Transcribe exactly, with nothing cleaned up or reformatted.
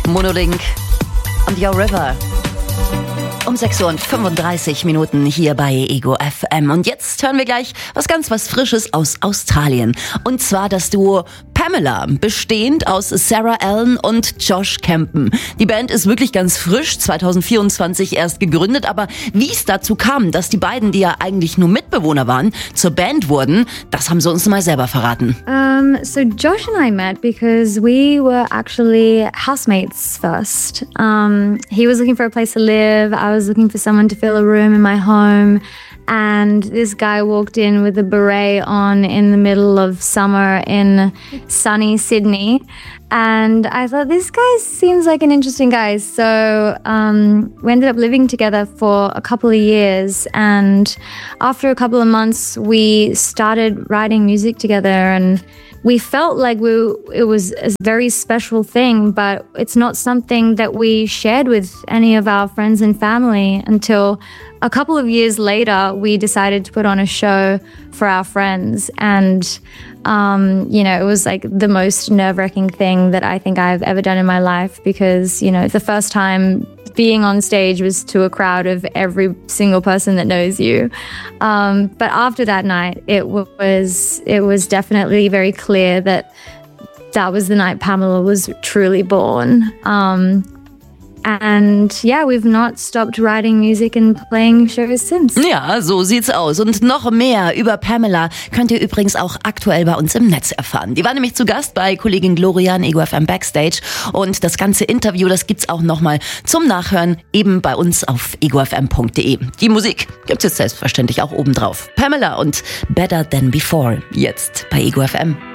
Monolink und Your River. Um sechs Uhr und fünfunddreißig Minuten hier bei Ego F M. Und jetzt hören wir gleich was ganz was Frisches aus Australien. Und zwar das Duo Pamela, bestehend aus Sarah Allen und Josh Campen. Die Band ist wirklich ganz frisch, zwanzig vierundzwanzig erst gegründet, aber wie es dazu kam, dass die beiden, die ja eigentlich nur Mitbewohner waren, zur Band wurden, das haben sie uns mal selber verraten. Um, so Josh and I met because we were actually housemates first. Um, he was looking for a place to live. I was looking for someone to fill a room in my home. And this guy walked in with a beret on in the middle of summer in sunny Sydney. And I thought, this guy seems like an interesting guy. So um, we ended up living together for a couple of years. And after a couple of months, we started writing music together. And we felt like we it was a very special thing, but it's not something that we shared with any of our friends and family until a couple of years later, we decided to put on a show for our friends. And, um, you know, it was like the most nerve-wracking thing that I think I've ever done in my life because, you know, the first time being on stage was to a crowd of every single person that knows you. Um, but after that night, it was it was definitely very clear that that was the night Pamela was truly born. Um, And yeah, we've not stopped writing music and playing shows since. Ja, so sieht's aus. Und noch mehr über Pamela könnt ihr übrigens auch aktuell bei uns im Netz erfahren. Die war nämlich zu Gast bei Kollegin Gloria in Ego F M Backstage. Und das ganze Interview, das gibt's auch nochmal zum Nachhören eben bei uns auf ego f m punkt d e. Die Musik gibt's jetzt selbstverständlich auch oben drauf. Pamela und Better Than Before, jetzt bei Ego F M.